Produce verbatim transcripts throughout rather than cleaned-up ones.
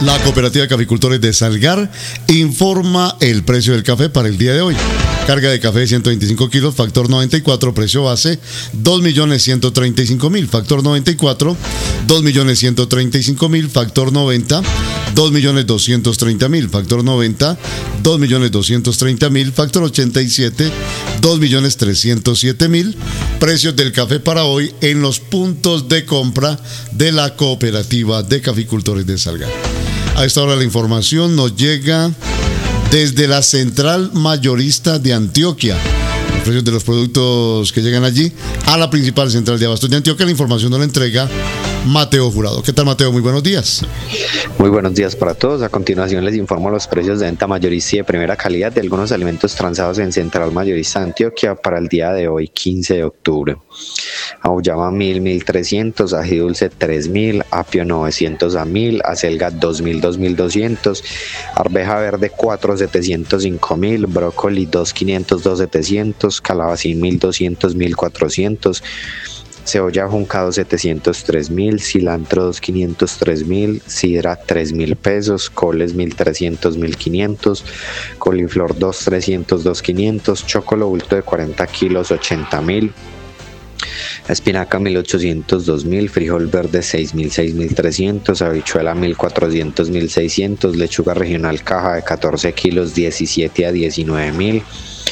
La Cooperativa de Caficultores de Salgar informa el precio del café para el día de hoy. Carga de café de ciento veinticinco kilos, factor noventa y cuatro, precio base dos millones ciento treinta y cinco mil, factor noventa y cuatro, dos millones ciento treinta y cinco mil, factor noventa, dos millones doscientos treinta mil, factor noventa, dos millones doscientos treinta mil, factor ochenta y siete, dos millones trescientos siete mil. Precios del café para hoy en los puntos de compra de la Cooperativa de Caficultores de Salgar. A esta hora la información nos llega desde la Central Mayorista de Antioquia. Los precios de los productos que llegan allí a la principal central de abastos de Antioquia. La información nos la entrega Mateo Jurado. ¿Qué tal, Mateo? Muy buenos días. Muy buenos días para todos. A continuación les informo los precios de venta mayorista y de primera calidad de algunos alimentos transados en Central Mayorista de Antioquia para el día de hoy, quince de octubre. Auyama mil, mil trescientos, ají dulce tres mil, apio novecientos a mil, acelga dos mil, dos mil doscientos, arveja verde cuatro, setecientos, cinco mil, brócoli dos, quinientos, dos, setecientos, calabacín mil doscientos, mil cuatrocientos, cebolla juncado setecientos tres mil, cilantro dos quinientos tres mil, sidra tres mil pesos, coles mil trescientos, mil quinientos, coliflor dos trescientos, dos quinientos, chocolo bulto de cuarenta kilos ochenta mil, espinaca mil ochocientos, dos mil, frijol verde seis mil, seis mil trescientos, habichuela mil cuatrocientos, mil seiscientos, lechuga regional caja de catorce kilos diecisiete a diecinueve mil,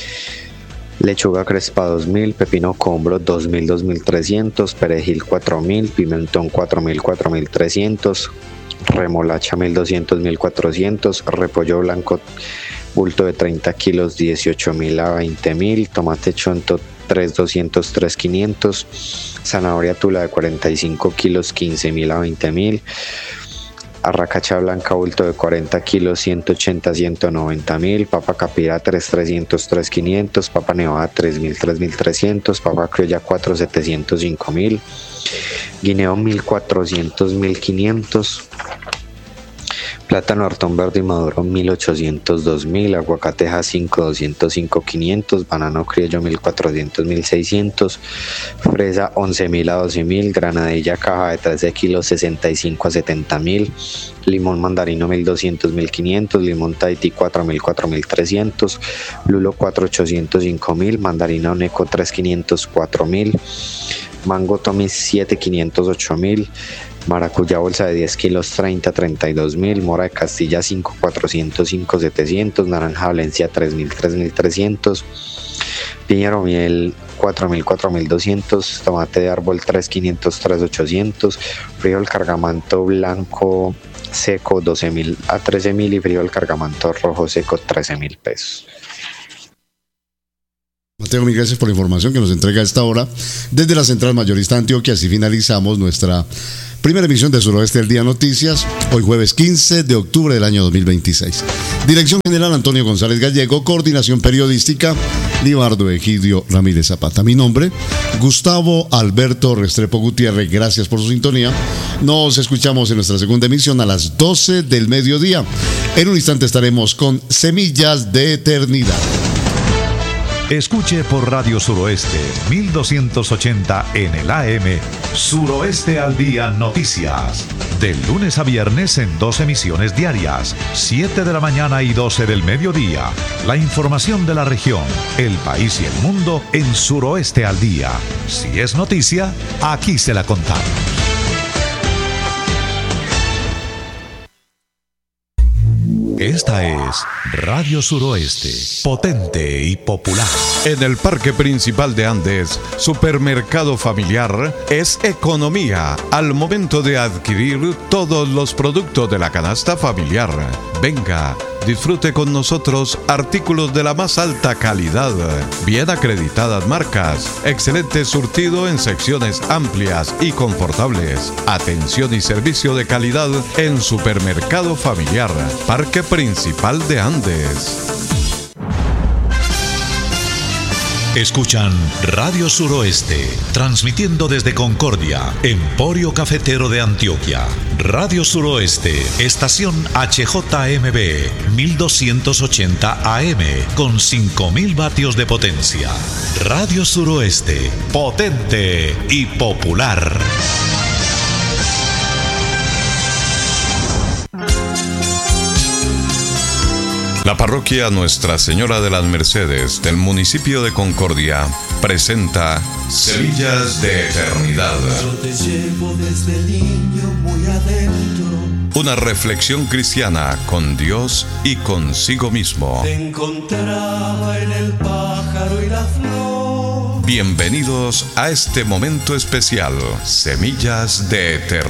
lechuga crespa dos mil, pepino combro dos mil, dos mil trescientos, perejil cuatro mil, pimentón cuatro mil, cuatro mil trescientos, remolacha mil doscientos, mil cuatrocientos, repollo blanco bulto de treinta kilos dieciocho mil a veinte mil, tomate chonto tres doscientos, tres quinientos, zanahoria tula de cuarenta y cinco kilos quince mil a veinte mil, arracacha blanca bulto de cuarenta kilos ciento ochenta, ciento noventa mil, papa capira tres trescientos, tres quinientos, papa nevada tres mil, tres mil trescientos, papa criolla cuatro setecientos, cinco mil, guineo mil cuatrocientos, mil quinientos, plátano hartón verde y maduro mil ochocientos, dos mil, aguacateja cinco, doscientos cinco, quinientos, banano criollo mil cuatrocientos, mil seiscientos, fresa once mil a doce mil, granadilla caja de trece kilos sesenta y cinco a setenta mil, limón mandarino mil doscientos, mil quinientos, limón Tahití cuatro mil, cuatro mil trescientos, lulo cuatro ochocientos, cinco mil, mandarina oneco tres quinientos, cuatro mil, mango Tommy siete quinientos, ocho mil, maracuyá bolsa de diez kilos treinta, treinta y dos mil, mora de Castilla cinco cuatrocientos, cinco setecientos, naranja Valencia tres mil, tres mil trescientos, piñero miel cuatro mil, cuatro mil doscientos, tomate de árbol tres quinientos, tres ochocientos, frijol cargamanto blanco seco doce mil a trece mil y frijol cargamanto rojo seco trece mil pesos. Mateo, mil gracias por la información que nos entrega a esta hora desde la Central Mayorista de Antioquia. Así finalizamos nuestra primera emisión de Suroeste del Día Noticias, hoy jueves quince de octubre del año dos mil veintiséis. Dirección General Antonio González Gallego, coordinación periodística Libardo Egidio Ramírez Zapata. Mi nombre, Gustavo Alberto Restrepo Gutiérrez. Gracias por su sintonía. Nos escuchamos en nuestra segunda emisión a las doce del mediodía. En un instante estaremos con Semillas de Eternidad. Escuche por Radio Suroeste mil doscientos ochenta en el A M Suroeste al Día Noticias. De lunes a viernes en dos emisiones diarias, siete de la mañana y doce del mediodía. La información de la región, el país y el mundo en Suroeste al Día. Si es noticia, aquí se la contamos. Esta es Radio Suroeste, potente y popular. En el Parque Principal de Andes, Supermercado Familiar es economía al momento de adquirir todos los productos de la canasta familiar. Venga, disfrute con nosotros artículos de la más alta calidad, bien acreditadas marcas, excelente surtido en secciones amplias y confortables, atención y servicio de calidad en Supermercado Familiar, Parque Principal de Andes. Escuchan Radio Suroeste, transmitiendo desde Concordia, Emporio Cafetero de Antioquia. Radio Suroeste, estación H J M B, mil doscientos ochenta A M, con cinco mil vatios de potencia. Radio Suroeste, potente y popular. La parroquia Nuestra Señora de las Mercedes del municipio de Concordia presenta Semillas de Eternidad. Yo te llevo desde niño muy adentro. Una reflexión cristiana con Dios y consigo mismo. Te encontraba en el pájaro y la flor. Bienvenidos a este momento especial, Semillas de Eternidad.